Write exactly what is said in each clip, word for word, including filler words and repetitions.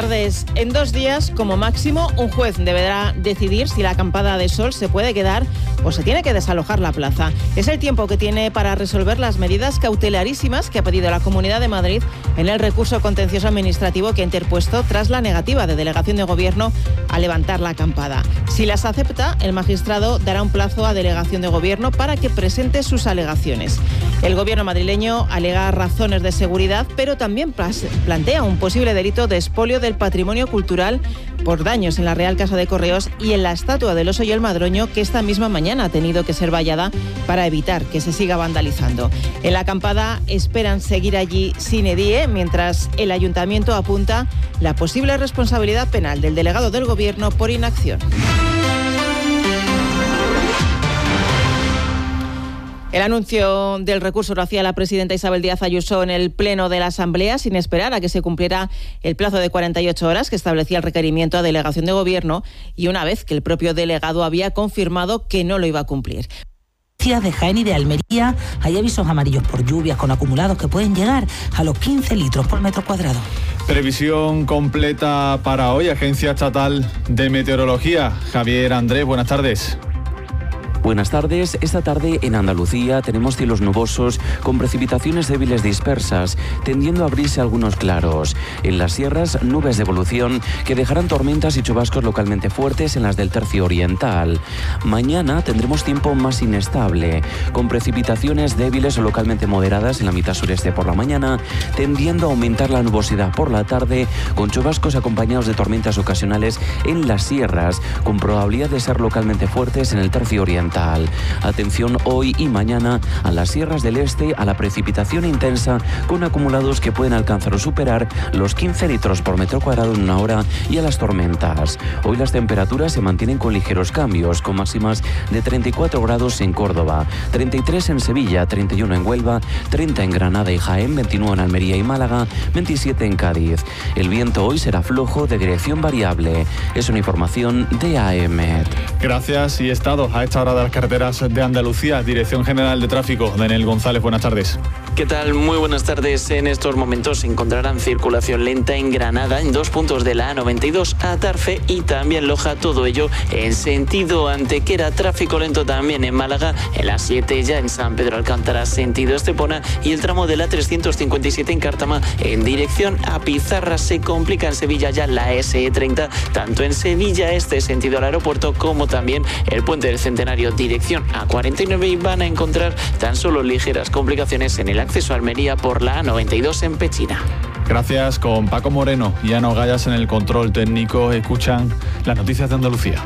tardes. En dos días, como máximo, un juez deberá decidir si la acampada de sol se puede quedar o se tiene que desalojar la plaza. Es el tiempo que tiene para resolver las medidas cautelarísimas que ha pedido la Comunidad de Madrid en el recurso contencioso administrativo que ha interpuesto tras la negativa de Delegación de Gobierno a levantar la acampada. Si las acepta, el magistrado dará un plazo a Delegación de Gobierno para que presente sus alegaciones. El Gobierno madrileño alega razones de seguridad, pero también plantea un posible delito de expolio del patrimonio cultural por daños en la Real Casa de Correos y en la estatua del oso y el madroño, que esta misma mañana ha tenido que ser vallada para evitar que se siga vandalizando. En la acampada esperan seguir allí sin edie, mientras el ayuntamiento apunta la posible responsabilidad penal del delegado del Gobierno por inacción. El anuncio del recurso lo hacía la presidenta Isabel Díaz Ayuso en el pleno de la Asamblea, sin esperar a que se cumpliera el plazo de cuarenta y ocho horas que establecía el requerimiento a Delegación de Gobierno, y una vez que el propio delegado había confirmado que no lo iba a cumplir. De Jaén y de Almería hay avisos amarillos por lluvias con acumulados que pueden llegar a los quince litros por metro cuadrado. Previsión completa para hoy, Agencia Estatal de Meteorología. Javier Andrés, buenas tardes. Buenas tardes. Esta tarde en Andalucía tenemos cielos nubosos con precipitaciones débiles dispersas, tendiendo a abrirse algunos claros. En las sierras, nubes de evolución que dejarán tormentas y chubascos localmente fuertes en las del tercio oriental. Mañana tendremos tiempo más inestable, con precipitaciones débiles o localmente moderadas en la mitad sureste por la mañana, tendiendo a aumentar la nubosidad por la tarde, con chubascos acompañados de tormentas ocasionales en las sierras, con probabilidad de ser localmente fuertes en el tercio oriental. Atención hoy y mañana a las sierras del este, a la precipitación intensa con acumulados que pueden alcanzar o superar los quince litros por metro cuadrado en una hora, y a las tormentas. Hoy las temperaturas se mantienen con ligeros cambios, con máximas de treinta y cuatro grados en Córdoba, treinta y tres en Sevilla, treinta y uno en Huelva, treinta en Granada y Jaén, veintinueve en Almería y Málaga, veintisiete en Cádiz. El viento hoy será flojo de dirección variable. Es una información de A E M E T. Gracias. Y estado a esta hora de las carreteras de Andalucía. Dirección General de Tráfico, Daniel González, buenas tardes. ¿Qué tal? Muy buenas tardes. En estos momentos se encontrarán circulación lenta en Granada, en dos puntos de la A noventa y dos a Tarfe y también Loja, todo ello en sentido Antequera. Tráfico lento también en Málaga, en la siete ya en San Pedro Alcántara, sentido Estepona, y el tramo de la trescientos cincuenta y siete en Cártama en dirección a Pizarra. Se complica en Sevilla ya la ese e treinta, tanto en Sevilla este sentido al aeropuerto como también el puente del Centenario dirección a cuarenta y nueve, y van a encontrar tan solo ligeras complicaciones en el acceso a Almería por la A noventa y dos en Pechina. Gracias. Con Paco Moreno y Ana Gallas en el control técnico. Escuchan las noticias de Andalucía.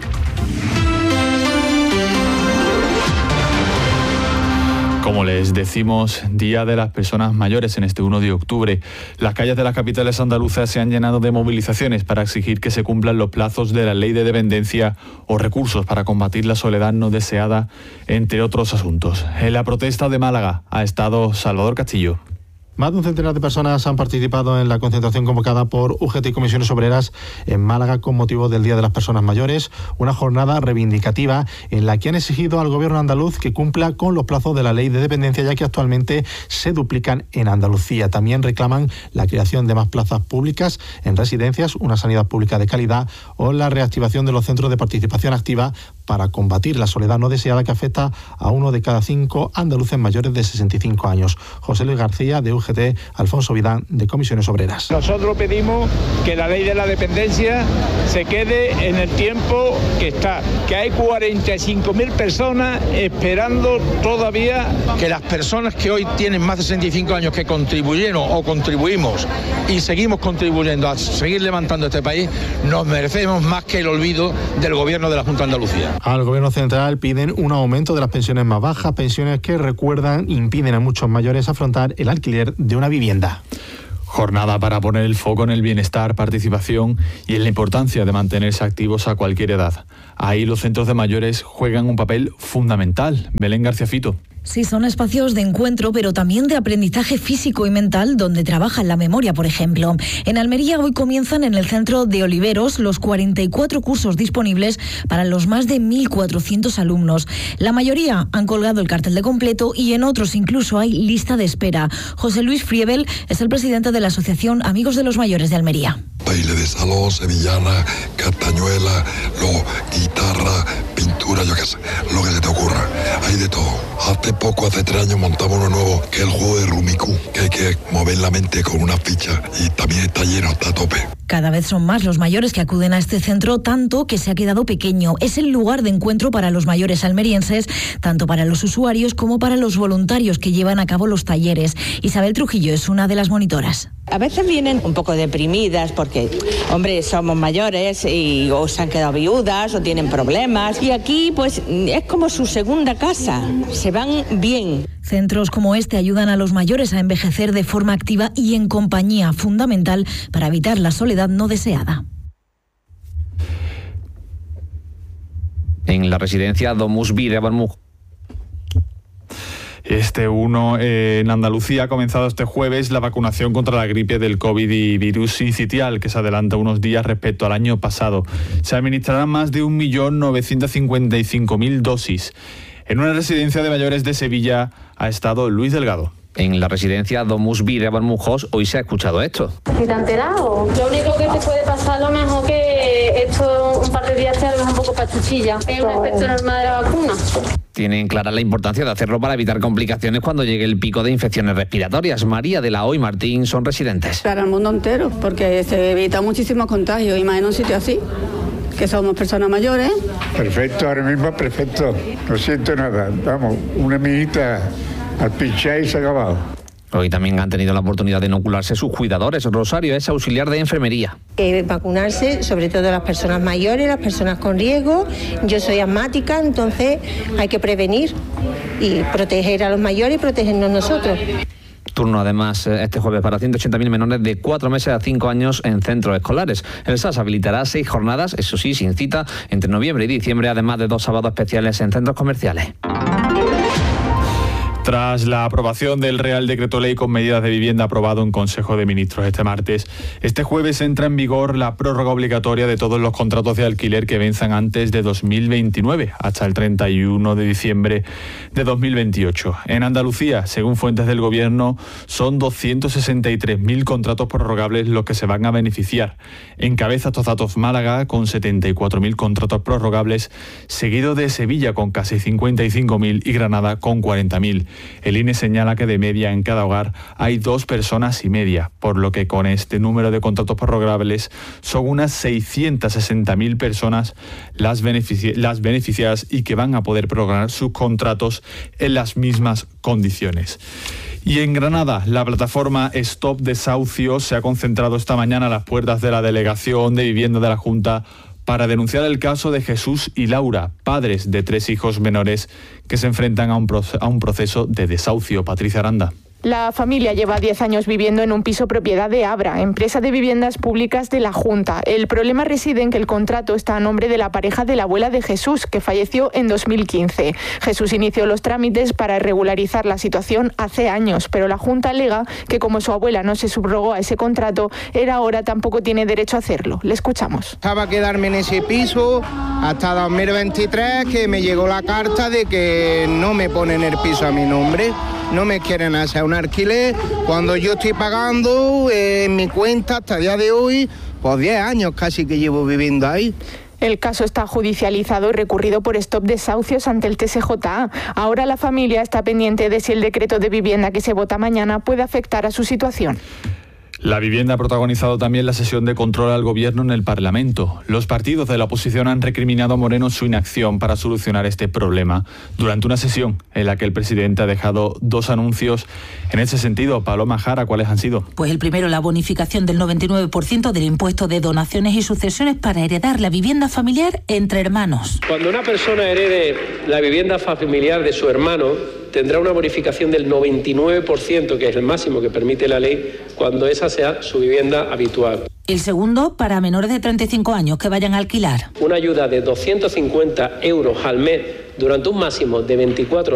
Como les decimos, Día de las Personas Mayores en este uno de octubre. Las calles de las capitales andaluzas se han llenado de movilizaciones para exigir que se cumplan los plazos de la ley de dependencia o recursos para combatir la soledad no deseada, entre otros asuntos. En la protesta de Málaga ha estado Salvador Castillo. Más de un centenar de personas han participado en la concentración convocada por U G T y Comisiones Obreras en Málaga con motivo del Día de las Personas Mayores, una jornada reivindicativa en la que han exigido al gobierno andaluz que cumpla con los plazos de la ley de dependencia, ya que actualmente se duplican en Andalucía. También reclaman la creación de más plazas públicas en residencias, una sanidad pública de calidad o la reactivación de los centros de participación activa para combatir la soledad no deseada que afecta a uno de cada cinco andaluces mayores de sesenta y cinco años. José Luis García, de U G T, Alfonso Vidán, de Comisiones Obreras. Nosotros pedimos que la ley de la dependencia se quede en el tiempo que está, que hay cuarenta y cinco mil personas esperando todavía. Que las personas que hoy tienen más de sesenta y cinco años que contribuyeron o contribuimos y seguimos contribuyendo a seguir levantando este país, nos merecemos más que el olvido del gobierno de la Junta de Andalucía. Al gobierno central piden un aumento de las pensiones más bajas, pensiones que, recuerdan, impiden a muchos mayores afrontar el alquiler de una vivienda. Jornada para poner el foco en el bienestar, participación y en la importancia de mantenerse activos a cualquier edad. Ahí los centros de mayores juegan un papel fundamental. Belén García Fito. Sí, son espacios de encuentro, pero también de aprendizaje físico y mental, donde trabajan la memoria, por ejemplo. En Almería hoy comienzan en el centro de Oliveros los cuarenta y cuatro cursos disponibles para los más de mil cuatrocientos alumnos. La mayoría han colgado el cartel de completo y en otros incluso hay lista de espera. José Luis Friebel es el presidente de la Asociación Amigos de los Mayores de Almería. baile de salón, sevillana, castañuela, luego guitarra, pintura, yo qué sé, lo que se te ocurra. Hay de todo. Hace poco, hace tres años, montamos uno nuevo, que es el juego de Rummikub, que hay que mover la mente con una ficha y también está lleno, está a tope. Cada vez son más los mayores que acuden a este centro, tanto que se ha quedado pequeño. Es el lugar de encuentro para los mayores almerienses, tanto para los usuarios como para los voluntarios que llevan a cabo los talleres. Isabel Trujillo es una de las monitoras. A veces vienen un poco deprimidas porque, hombre, somos mayores y o se han quedado viudas o tienen problemas. Y aquí, pues, es como su segunda casa. Se van bien. Centros como este ayudan a los mayores a envejecer de forma activa y en compañía, fundamental para evitar la soledad no deseada. En la residencia Domus Vire Bermúdez. Este uno eh, en Andalucía ha comenzado este jueves la vacunación contra la gripe del COVID y virus sincitial, que se adelanta unos días respecto al año pasado. Se administrarán más de un millón novecientos cincuenta y cinco mil dosis. En una residencia de mayores de Sevilla ha estado Luis Delgado. En la residencia Domus Vire Bermúdez hoy se ha escuchado esto. ¿Te has enterado? Lo único que te puede pasar a lo mejor que esto un par de días te haga un poco pachuchilla. Es un efecto normal de la vacuna. Tienen clara la importancia de hacerlo para evitar complicaciones cuando llegue el pico de infecciones respiratorias. María de la O y Martín son residentes. Para el mundo entero, porque se evita muchísimos contagios y más en un sitio así, que somos personas mayores. Perfecto, ahora mismo perfecto. No siento nada. Vamos, una minita al pinchar y se ha acabado. Hoy también han tenido la oportunidad de inocularse sus cuidadores. Rosario es auxiliar de enfermería. Eh, vacunarse, sobre todo las personas mayores, las personas con riesgo. Yo soy asmática, entonces hay que prevenir y proteger a los mayores y protegernos nosotros. Turno además este jueves para ciento ochenta mil menores de cuatro meses a cinco años en centros escolares. El S A S habilitará seis jornadas, eso sí, sin cita, entre noviembre y diciembre, además de dos sábados especiales en centros comerciales. Tras la aprobación del Real Decreto Ley con medidas de vivienda aprobado en Consejo de Ministros este martes, este jueves entra en vigor la prórroga obligatoria de todos los contratos de alquiler que venzan antes de dos mil veintinueve, hasta el treinta y uno de diciembre de dos mil veintiocho. En Andalucía, según fuentes del Gobierno, son doscientos sesenta y tres mil contratos prorrogables los que se van a beneficiar. Encabeza estos datos Málaga, con setenta y cuatro mil contratos prorrogables, seguido de Sevilla, con casi cincuenta y cinco mil, y Granada, con cuarenta mil. El I N E señala que de media en cada hogar hay dos personas y media, por lo que con este número de contratos prorrogables son unas seiscientas sesenta mil personas las, benefici- las beneficiadas y que van a poder prorrogar sus contratos en las mismas condiciones. Y en Granada, la plataforma Stop Desahucio se ha concentrado esta mañana a las puertas de la Delegación de Vivienda de la Junta para denunciar el caso de Jesús y Laura, padres de tres hijos menores que se enfrentan a un, proce- a un proceso de desahucio. Patricia Aranda. La familia lleva diez años viviendo en un piso propiedad de Abra, empresa de viviendas públicas de la Junta. El problema reside en que el contrato está a nombre de la pareja de la abuela de Jesús, que falleció en dos mil quince. Jesús inició los trámites para regularizar la situación hace años, pero la Junta alega que como su abuela no se subrogó a ese contrato, él ahora tampoco tiene derecho a hacerlo. Le escuchamos. Estaba a quedarme en ese piso hasta dos mil veintitrés, que me llegó la carta de que no me ponen el piso a mi nombre. No me quieren hacer un alquiler cuando yo estoy pagando eh, en mi cuenta hasta el día de hoy, pues diez años casi que llevo viviendo ahí. El caso está judicializado y recurrido por Stop Desahucios ante el T S J A. Ahora la familia está pendiente de si el decreto de vivienda que se vota mañana puede afectar a su situación. La vivienda ha protagonizado también la sesión de control al Gobierno en el Parlamento. Los partidos de la oposición han recriminado a Moreno su inacción para solucionar este problema durante una sesión en la que el presidente ha dejado dos anuncios en ese sentido. Paloma Jara, ¿cuáles han sido? Pues el primero, la bonificación del noventa y nueve por ciento del impuesto de donaciones y sucesiones para heredar la vivienda familiar entre hermanos. Cuando una persona herede la vivienda familiar de su hermano, tendrá una bonificación del noventa y nueve por ciento, que es el máximo que permite la ley, cuando esa sea su vivienda habitual. El segundo, para menores de treinta y cinco años que vayan a alquilar. Una ayuda de doscientos cincuenta euros al mes durante un máximo de veinticuatro